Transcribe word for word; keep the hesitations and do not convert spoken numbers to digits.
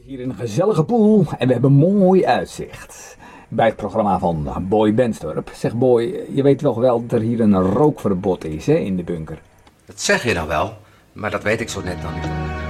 Hier in een gezellige pool en we hebben mooi uitzicht. Bij het programma van Boy Benstorp. Zeg Boy, je weet toch wel dat er hier een rookverbod is, hè, in de bunker? Dat zeg je nou wel, maar dat weet ik zo net dan niet.